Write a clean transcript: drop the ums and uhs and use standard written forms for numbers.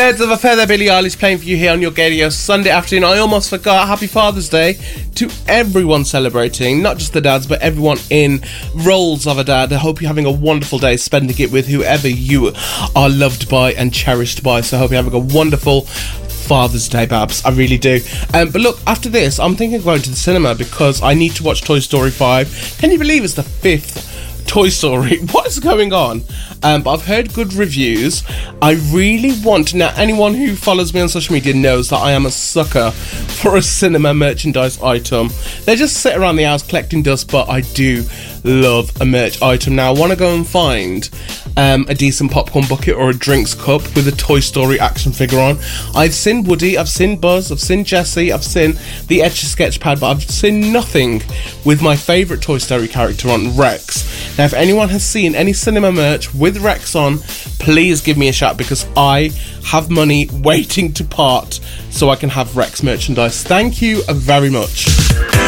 Birds of a Feather, Billie Eilish playing for you here on your radio Sunday afternoon. I almost forgot. Happy Father's Day to everyone celebrating, not just the dads, but everyone in roles of a dad. I hope you're having a wonderful day spending it with whoever you are loved by and cherished by. So I hope you're having a wonderful Father's Day, Babs. I really do. But look, after this, I'm thinking of going to the cinema because I need to watch Toy Story 5. Can you believe it's the 5th Toy Story? What is going on? But I've heard good reviews. I really want... Now, anyone who follows me on social media knows that I am a sucker for a cinema merchandise item. They just sit around the house collecting dust, but I do love a merch item. Now, I want to go and find a decent popcorn bucket or a drinks cup with a Toy Story action figure on. I've seen Woody, I've seen Buzz, I've seen Jessie, I've seen the Etch-a-Sketch pad, but I've seen nothing with my favourite Toy Story character on, Rex. Now, if anyone has seen any cinema merch with Rex on, please give me a shout because I have money waiting to part so I can have Rex merchandise. Thank you very much.